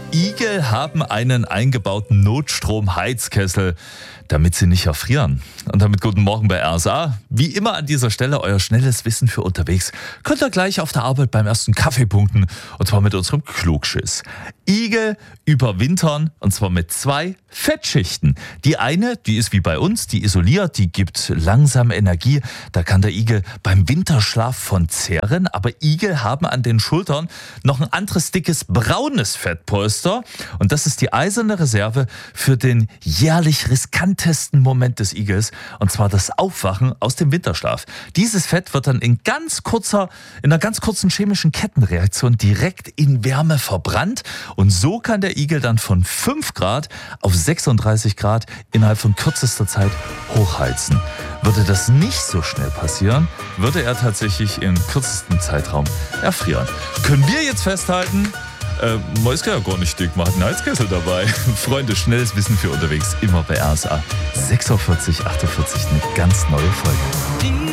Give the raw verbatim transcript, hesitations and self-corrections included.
Igel haben einen eingebauten Notstromheizkessel, damit sie nicht erfrieren. Und damit guten Morgen bei R S A. Wie immer an dieser Stelle euer schnelles Wissen für unterwegs. Könnt ihr gleich auf der Arbeit beim ersten Kaffee punkten. Und zwar mit unserem Klugschiss. Igel überwintern, und zwar mit zwei Fettschichten. Die eine, die ist wie bei uns, die isoliert, die gibt langsam Energie. Da kann der Igel beim Winterschlaf von zehren. Aber Igel haben an den Schultern noch ein anderes dickes braunes Fettpolster. Und das ist die eiserne Reserve für den jährlich riskantesten Moment des Igels. Und zwar das Aufwachen aus dem Winterschlaf. Dieses Fett wird dann in ganz kurzer, in einer ganz kurzen chemischen Kettenreaktion direkt in Wärme verbrannt. Und so kann der Igel dann von fünf Grad auf sechsunddreißig Grad innerhalb von kürzester Zeit hochheizen. Würde das nicht so schnell passieren, würde er tatsächlich im kürzesten Zeitraum erfrieren. Können wir jetzt festhalten, äh, man ist ja gar nicht dick, man hat einen Heizkessel dabei. Freunde, schnelles Wissen für unterwegs, immer bei R S A. sechs Uhr vierzig, achtundvierzig, eine ganz neue Folge.